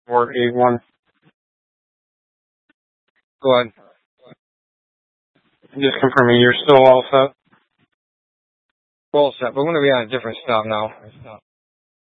481. Go ahead. Just confirming you're still all set. All set. We're going to be on a different stop now.